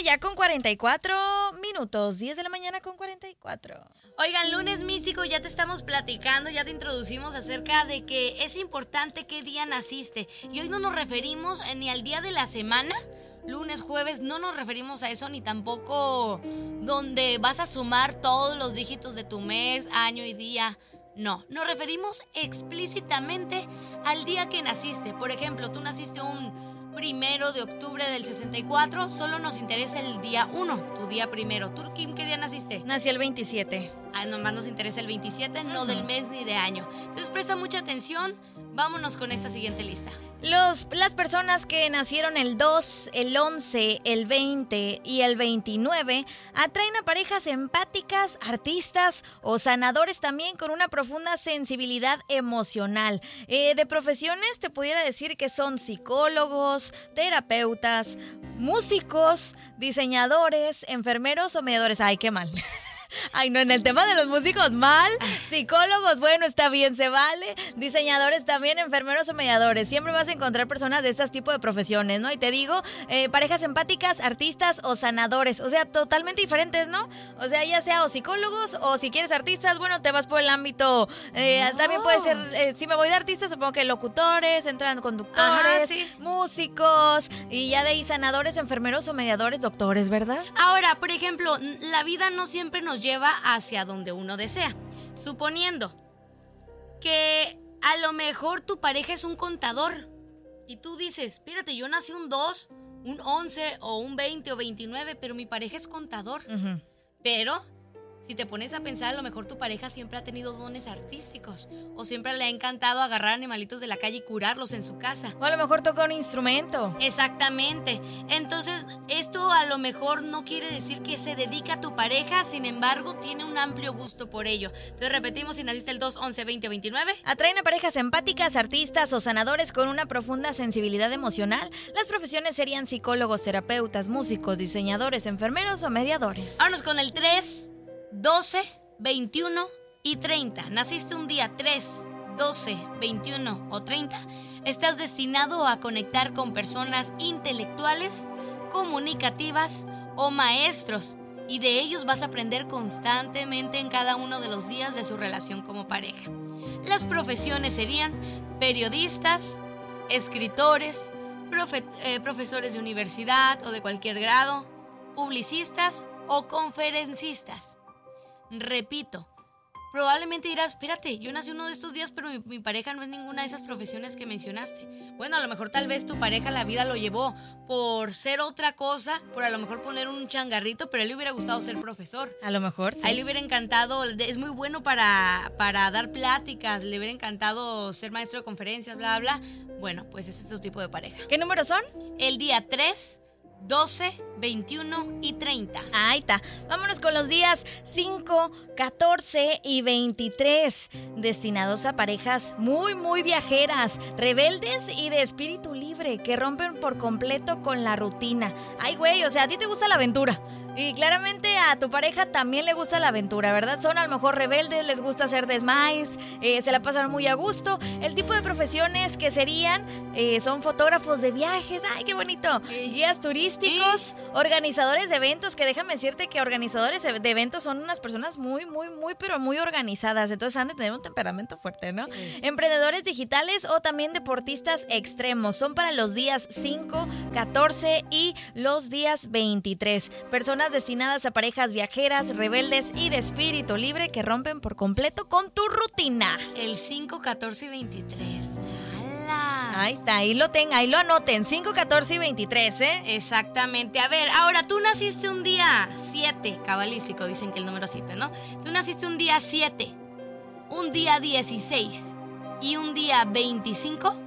ya con 44 minutos, 10 de la mañana con 44. Oigan, lunes místico, ya te estamos platicando, ya te introducimos acerca de que es importante qué día naciste. Y hoy no nos referimos ni al día de la semana, lunes, jueves, no nos referimos a eso, ni tampoco donde vas a sumar todos los dígitos de tu mes, año y día. No, nos referimos explícitamente al día que naciste. Por ejemplo, tú naciste un 1 de octubre del 64, solo nos interesa el día 1, tu día primero. ¿Tú, Kim, qué día naciste? Nací el 27. Nomás nos interesa el 27, no del mes ni de año. Entonces presta mucha atención, vámonos con esta siguiente lista. Las personas que nacieron el 2, el 11, el 20 y el 29 atraen a parejas empáticas, artistas o sanadores también con una profunda sensibilidad emocional. De profesiones te pudiera decir que son psicólogos, terapeutas, músicos, diseñadores, enfermeros o mediadores. ¡Ay, qué mal! Ay, no, en el tema de los músicos, mal. Psicólogos, bueno, está bien, se vale. Diseñadores también, enfermeros o mediadores. Siempre vas a encontrar personas de este tipo de profesiones, ¿no? Y te digo, parejas empáticas, artistas o sanadores. O sea, totalmente diferentes, ¿no? O sea, ya sea o psicólogos o si quieres artistas, bueno, te vas por el ámbito. También puede ser, si me voy de artistas, supongo que locutores, entran conductores, músicos. Y ya de ahí sanadores, enfermeros o mediadores, doctores, ¿verdad? Ahora, por ejemplo, la vida no siempre nos lleva hacia donde uno desea. Suponiendo que a lo mejor tu pareja es un contador y tú dices, espérate, yo nací un 2, un 11 o un 20 o 29, pero mi pareja es contador. Pero si te pones a pensar, a lo mejor tu pareja siempre ha tenido dones artísticos o siempre le ha encantado agarrar animalitos de la calle y curarlos en su casa. O a lo mejor toca un instrumento. Exactamente. Entonces, esto a lo mejor no quiere decir que se dedica a tu pareja, sin embargo, tiene un amplio gusto por ello. Entonces, repetimos, si naciste el 2, 11, 20 o 29. Atraen a parejas empáticas, artistas o sanadores con una profunda sensibilidad emocional. Las profesiones serían psicólogos, terapeutas, músicos, diseñadores, enfermeros o mediadores. Vámonos con el 3, 12, 21 y 30. Naciste un día 3, 12, 21 o 30. Estás destinado a conectar con personas intelectuales, comunicativas o maestros, y de ellos vas a aprender constantemente en cada uno de los días de su relación como pareja. Las profesiones serían periodistas, escritores, profesores de universidad o de cualquier grado, publicistas o conferencistas. Repito, probablemente dirás, espérate, yo nací uno de estos días, pero mi pareja no es ninguna de esas profesiones que mencionaste. Bueno, a lo mejor tal vez tu pareja la vida lo llevó por ser otra cosa, por a lo mejor poner un changarrito, pero a él le hubiera gustado ser profesor. A lo mejor, sí. A él le hubiera encantado, es muy bueno para dar pláticas, le hubiera encantado ser maestro de conferencias, bla, bla. Bueno, pues ese es tu tipo de pareja. ¿Qué números son? El día 3, 12, 21 y 30. Ahí está. Vámonos con los días 5, 14 y 23. Destinados a parejas muy, muy viajeras, rebeldes y de espíritu libre, que rompen por completo con la rutina. Ay, güey, o sea, a ti te gusta la aventura. Y claramente a tu pareja también le gusta la aventura, ¿verdad? Son a lo mejor rebeldes, les gusta hacer desmais, se la pasan muy a gusto. El tipo de profesiones que serían son fotógrafos de viajes, ¡ay, qué bonito! Guías turísticos, organizadores de eventos, que déjame decirte que organizadores de eventos son unas personas muy, muy, muy, pero muy organizadas. Entonces han de tener un temperamento fuerte, ¿no? Emprendedores digitales o también deportistas extremos. Son para los días 5, 14 y los días 23. Personas destinadas a parejas viajeras, rebeldes y de espíritu libre que rompen por completo con tu rutina. El 5, 14 y 23. ¡Hala! Ahí está, ahí lo anoten, 5, 14 y 23, ¿eh? Exactamente. A ver, ahora tú naciste un día 7, cabalístico, dicen que el número 7, ¿no? Tú naciste un día 7, un día 16 y un día 25.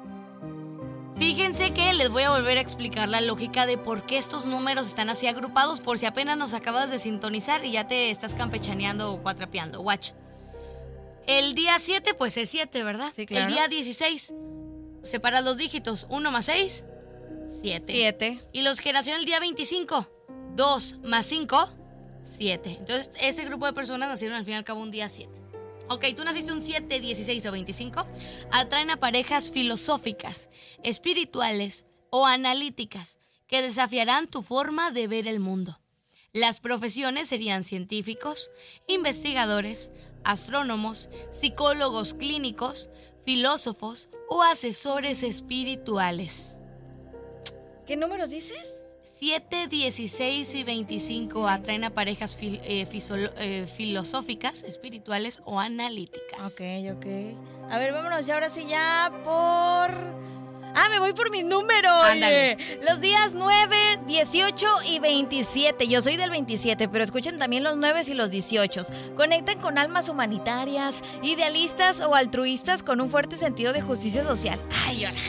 Fíjense que les voy a volver a explicar la lógica de por qué estos números están así agrupados, por si apenas nos acabas de sintonizar y ya te estás campechaneando o cuatrapeando. Watch. El día 7, pues es 7, ¿verdad? Sí, claro. El día 16, separa los dígitos. 1 más 6, 7. 7. Y los que nacieron el día 25, 2 más 5, 7. Entonces, ese grupo de personas nacieron al fin y al cabo un día 7. Ok, tú naciste un 7, 16 o 25, atraen a parejas filosóficas, espirituales o analíticas, que desafiarán tu forma de ver el mundo. Las profesiones serían científicos, investigadores, astrónomos, psicólogos clínicos, filósofos o asesores espirituales. ¿Qué números dices? 7, 16 y 25 atraen a parejas filosóficas, espirituales o analíticas. Ok. A ver, vámonos ya, ahora sí ya por... me voy por mis números. Ándale. Los días 9, 18 y 27. Yo soy del 27, pero escuchen también los 9 y los 18. Conectan con almas humanitarias, idealistas o altruistas con un fuerte sentido de justicia social. Ay, hola.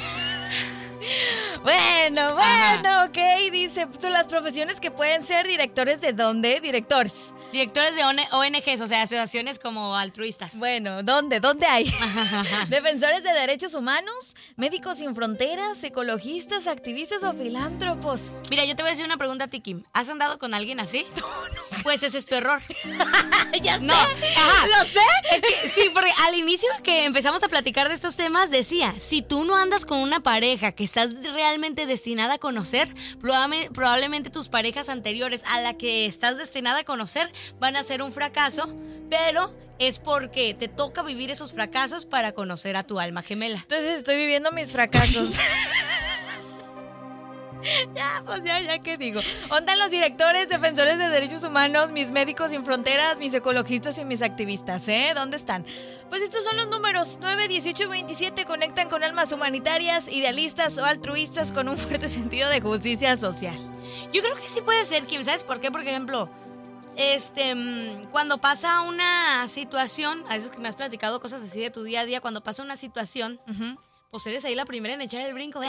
Bueno, ok, dice, las profesiones que pueden ser directores ¿de dónde? Directores de ONGs, o sea, asociaciones como altruistas. Bueno, ¿dónde hay? Defensores de derechos humanos, médicos sin fronteras, ecologistas, activistas o filántropos. Mira, yo te voy a decir una pregunta a ti, Kim. ¿Has andado con alguien así? No. Pues ese es tu error. Ya sé. No. Ajá. ¿Lo sé? Es que, sí, porque al inicio que empezamos a platicar de estos temas decía, si tú no andas con una pareja que estás realmente destinada a conocer, probablemente tus parejas anteriores a la que estás destinada a conocer van a ser un fracaso, pero es porque te toca vivir esos fracasos para conocer a tu alma gemela. Entonces estoy viviendo mis fracasos. Ya, ¿qué digo? ¿Dónde están los directores, defensores de derechos humanos, mis médicos sin fronteras, mis ecologistas y mis activistas, ¿Dónde están? Pues estos son los números 9, 18 y 27. Conectan con almas humanitarias, idealistas o altruistas con un fuerte sentido de justicia social. Yo creo que sí puede ser, Kim. ¿Sabes por qué? Por ejemplo, cuando pasa una situación, a veces que me has platicado cosas así de tu día a día, cuando pasa una situación, pues eres ahí la primera en echar el brinco.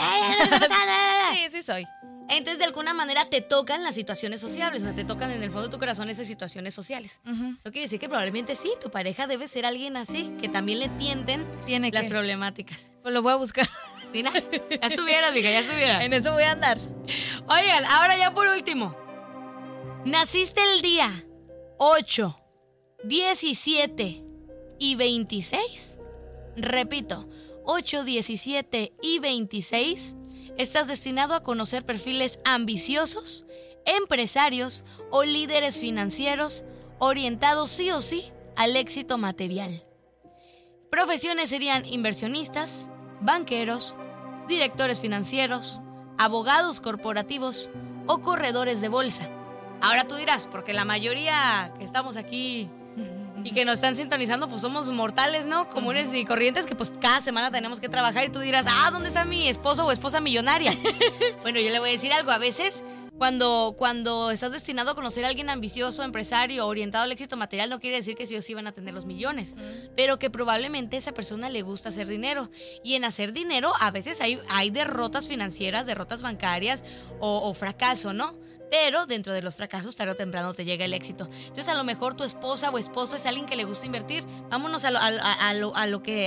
Sí soy. Entonces, de alguna manera te tocan las situaciones sociales, o sea, te tocan en el fondo de tu corazón esas situaciones sociales. Eso quiere decir que probablemente sí, tu pareja debe ser alguien así, que también le tienten las problemáticas. Pues lo voy a buscar. ¿Sí, ya estuvieras, mija, ya estuvieras. En eso voy a andar. Oigan, ahora ya por último. Naciste el día 8, 17 y 26. Repito, 8, 17 y 26. Estás destinado a conocer perfiles ambiciosos, empresarios o líderes financieros orientados sí o sí al éxito material. Profesiones serían inversionistas, banqueros, directores financieros, abogados corporativos o corredores de bolsa. Ahora tú dirás, porque la mayoría que estamos aquí y que nos están sintonizando, pues somos mortales, ¿no? Comunes y corrientes que pues cada semana tenemos que trabajar y tú dirás, ¿dónde está mi esposo o esposa millonaria? Bueno, yo le voy a decir algo, a veces cuando estás destinado a conocer a alguien ambicioso, empresario, orientado al éxito material, no quiere decir que sí o sí van a tener los millones, pero que probablemente a esa persona le gusta hacer dinero. Y en hacer dinero a veces hay derrotas financieras, derrotas bancarias o fracaso, ¿no? Pero dentro de los fracasos, tarde o temprano te llega el éxito. Entonces, a lo mejor tu esposa o esposo es alguien que le gusta invertir. Vámonos a lo que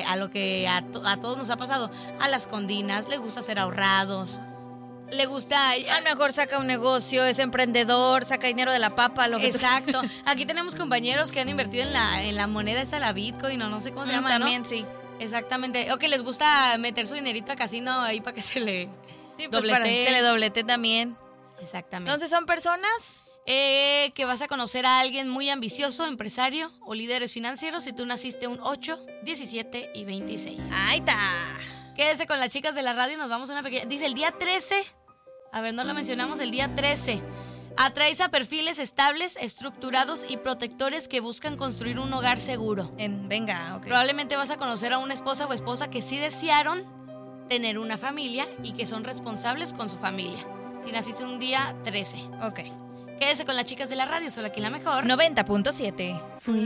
a todos nos ha pasado. A las condinas, le gusta ser ahorrados. Le gusta... A lo mejor saca un negocio, es emprendedor, saca dinero de la papa. Exacto. Aquí tenemos compañeros que han invertido en la moneda esta, la Bitcoin, o no sé cómo se llama, también, ¿no? Sí. Exactamente. O que les gusta meter su dinerito a casino ahí para que se le dobletee. Se le dobletee también. Exactamente. Entonces, ¿son personas? Que vas a conocer a alguien muy ambicioso, empresario o líderes financieros si tú naciste un 8, 17 y 26. ¡Ahí está! Quédese con las chicas de la radio, nos vamos a una pequeña... Dice el día 13, a ver, no lo mencionamos, el día 13. Atraes a perfiles estables, estructurados y protectores que buscan construir un hogar seguro. Venga, ok. Probablemente vas a conocer a una esposa o esposa que sí desearon tener una familia y que son responsables con su familia. Si naciste un día 13. Ok. Quédese con las chicas de la radio, solo aquí la mejor. 90.7.